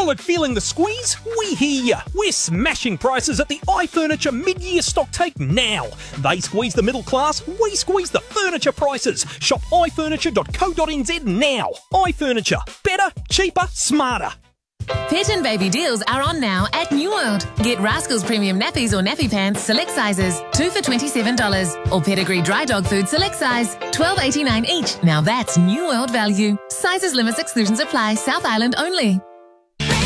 Solid feeling the squeeze? We hear ya. We're smashing prices at the iFurniture mid-year stock take now. They squeeze the middle class, we squeeze the furniture prices. Shop ifurniture.co.nz now. iFurniture. Better, cheaper, smarter. Pet and baby deals are on now at New World. Get Rascals Premium Nappies or Nappy Pants select sizes, 2 for $27. Or Pedigree Dry Dog Food select size, $12.89 each. Now that's New World value. Sizes, limits, exclusions apply. South Island only.